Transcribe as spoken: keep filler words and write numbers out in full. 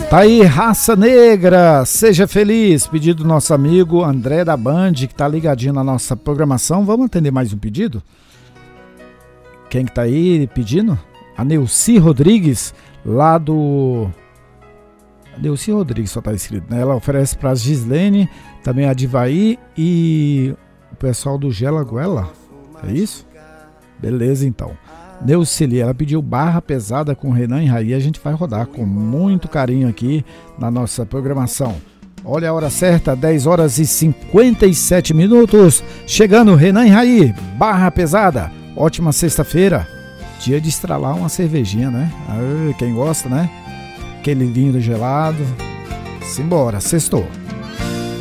Tá aí, Raça Negra, seja feliz, pedido do nosso amigo André da Band, que tá ligadinho na nossa programação. Vamos atender mais um pedido? Quem que tá aí pedindo? A Neuci Rodrigues, lá do... A Neuci Rodrigues só tá escrito, né? Ela oferece pra Gislene, também a Divaí e o pessoal do Gela Guela, é isso? Beleza, então. Neucili, ela pediu Barra Pesada com Renan e Raí. A gente vai rodar com muito carinho aqui na nossa programação. Olha a hora certa, dez horas e cinquenta e sete minutos. Chegando Renan e Raí, Barra Pesada. Ótima sexta-feira, dia de estralar uma cervejinha, né? Ai, quem gosta, né? Aquele vinho gelado. Simbora, sextou.